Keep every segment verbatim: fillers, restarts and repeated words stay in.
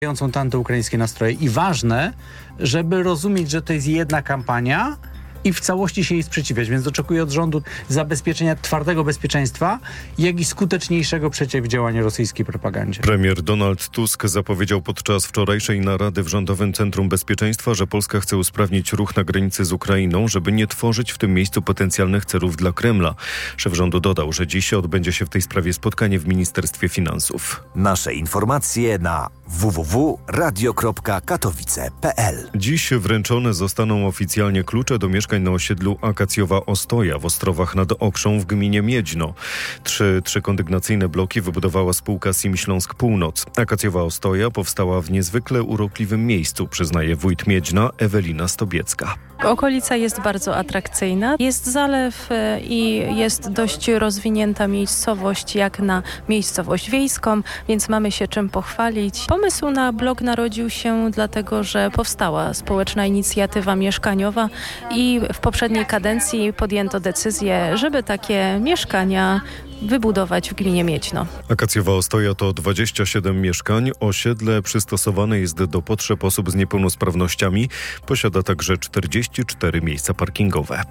te antyukraińskie nastroje. I ważne, żeby rozumieć, że to jest jedna kampania i w całości się jej sprzeciwiać. Więc oczekuję od rządu zabezpieczenia, twardego bezpieczeństwa, jak i skuteczniejszego przeciwdziałania rosyjskiej propagandzie. Premier Donald Tusk zapowiedział podczas wczorajszej narady w Rządowym Centrum Bezpieczeństwa, że Polska chce usprawnić ruch na granicy z Ukrainą, żeby nie tworzyć w tym miejscu potencjalnych celów dla Kremla. Szef rządu dodał, że dziś odbędzie się w tej sprawie spotkanie w Ministerstwie Finansów. Nasze informacje na w w w kropka radio kropka katowice kropka p l. Dziś wręczone zostaną oficjalnie klucze do mieszkań na osiedlu Akacjowa Ostoja w Ostrowach nad Okrzą w gminie Miedźno. Trzy trzykondygnacyjne bloki wybudowała spółka Sim Śląsk Północ. Akacjowa Ostoja powstała w niezwykle urokliwym miejscu, przyznaje wójt Miedźna Ewelina Stobiecka. Okolica jest bardzo atrakcyjna. Jest zalew i jest dość rozwinięta miejscowość jak na miejscowość wiejską, więc mamy się czym pochwalić. Pomysł na blok narodził się dlatego, że powstała społeczna inicjatywa mieszkaniowa i w poprzedniej kadencji podjęto decyzję, żeby takie mieszkania wybudować w gminie Miedźno. Akacjowa Ostoja to dwadzieścia siedem mieszkań. Osiedle przystosowane jest do potrzeb osób z niepełnosprawnościami. Posiada także czterdzieści cztery miejsca parkingowe.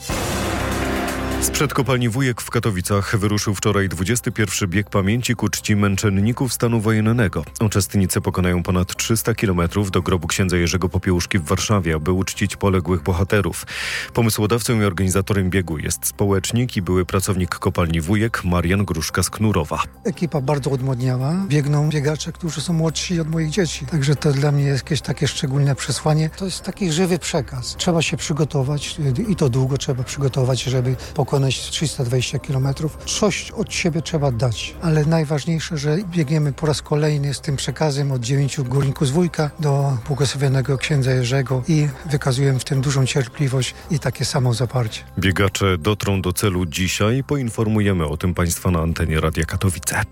Sprzed kopalni Wujek w Katowicach wyruszył wczoraj dwudziesty pierwszy bieg pamięci ku czci męczenników stanu wojennego. Uczestnicy pokonają ponad trzysta kilometrów do grobu księdza Jerzego Popiełuszki w Warszawie, aby uczcić poległych bohaterów. Pomysłodawcą i organizatorem biegu jest społecznik i były pracownik kopalni Wujek Marian Gruszka-Sknurowa. Ekipa bardzo odmłodniała. Biegną biegacze, którzy są młodsi od moich dzieci. Także to dla mnie jest jakieś takie szczególne przesłanie. To jest taki żywy przekaz. Trzeba się przygotować i to długo trzeba przygotować, żeby pokonać trzysta dwadzieścia kilometrów. Coś od siebie trzeba dać, ale najważniejsze, że biegniemy po raz kolejny z tym przekazem od dziewięciu górników z Wujka do błogosławionego księdza Jerzego i wykazujemy w tym dużą cierpliwość i takie samo zaparcie. Biegacze dotrą do celu dzisiaj. Poinformujemy o tym Państwa na antenie Radia Katowice.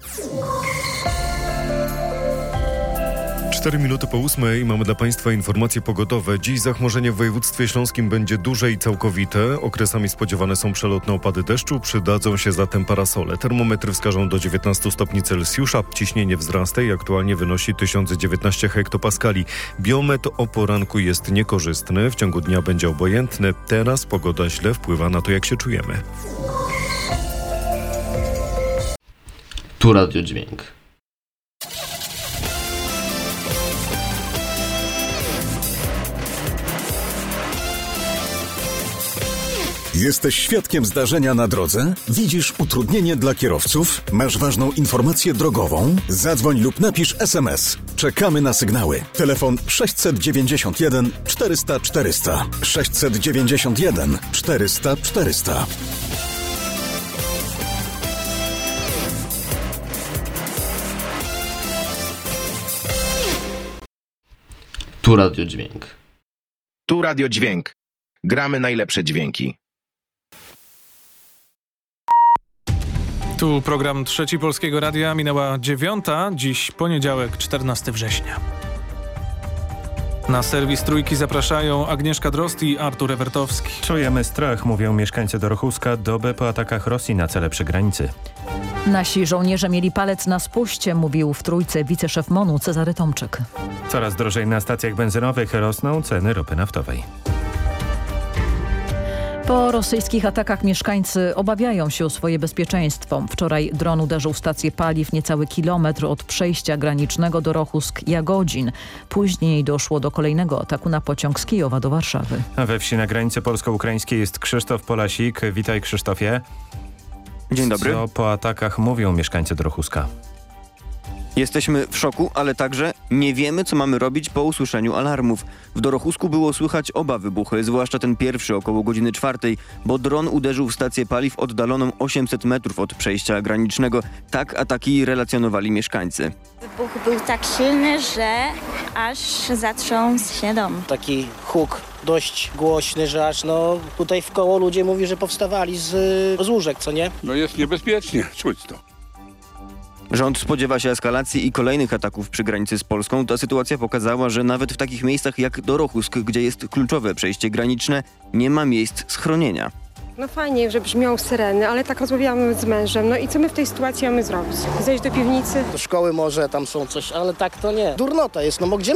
Cztery minuty po ósmej mamy dla Państwa informacje pogodowe. Dziś zachmurzenie w województwie śląskim będzie duże i całkowite. Okresami spodziewane są przelotne opady deszczu, przydadzą się zatem parasole. Termometry wskażą do dziewiętnastu stopni Celsjusza. Ciśnienie wzrasta i aktualnie wynosi tysiąc dziewiętnaście hektopaskali. Biometr o poranku jest niekorzystny, w ciągu dnia będzie obojętny. Teraz pogoda źle wpływa na to, jak się czujemy. Tu Radio Dźwięk. Jesteś świadkiem zdarzenia na drodze? Widzisz utrudnienie dla kierowców? Masz ważną informację drogową? Zadzwoń lub napisz es em es. Czekamy na sygnały. Telefon sześćset dziewięćdziesiąt jeden czterysta czterysta. sześćset dziewięćdziesiąt jeden czterysta czterysta. Tu Radio Dźwięk. Tu Radio Dźwięk. Gramy najlepsze dźwięki. Tu program Trzeci Polskiego Radia, minęła dziewiąta, dziś poniedziałek, czternastego września. Na serwis Trójki zapraszają Agnieszka Drozd i Artur Ewertowski. Czujemy strach, mówią mieszkańcy Dorochuska, dobę po atakach Rosji na cele przy granicy. Nasi żołnierze mieli palec na spuście, mówił w Trójce wiceszef MON-u Cezary Tomczyk. Coraz drożej na stacjach benzynowych, rosną ceny ropy naftowej. Po rosyjskich atakach mieszkańcy obawiają się o swoje bezpieczeństwo. Wczoraj dron uderzył w stację paliw niecały kilometr od przejścia granicznego Dorochusk-Jagodzin. Później doszło do kolejnego ataku na pociąg z Kijowa do Warszawy. A we wsi na granicy polsko-ukraińskiej jest Krzysztof Polasik. Witaj, Krzysztofie. Dzień dobry. Co po atakach mówią mieszkańcy Dorochuska? Jesteśmy w szoku, ale także nie wiemy, co mamy robić po usłyszeniu alarmów. W Dorochusku było słychać oba wybuchy, zwłaszcza ten pierwszy około godziny czwartej, bo dron uderzył w stację paliw oddaloną osiemset metrów od przejścia granicznego. Tak ataki relacjonowali mieszkańcy. Wybuch był tak silny, że aż zatrząsł się dom. Taki huk dość głośny, że aż no tutaj w koło ludzie mówi, że powstawali z, z łóżek, co nie? No jest niebezpiecznie, czuć to. Rząd spodziewa się eskalacji i kolejnych ataków przy granicy z Polską. Ta sytuacja pokazała, że nawet w takich miejscach jak Dorochusk, gdzie jest kluczowe przejście graniczne, nie ma miejsc schronienia. No fajnie, że brzmią syreny, ale tak rozmawiałam z mężem. No i co my w tej sytuacji mamy zrobić? Zejść do piwnicy? Do szkoły może, tam są coś, ale tak to nie. Durnota jest, no bo gdzie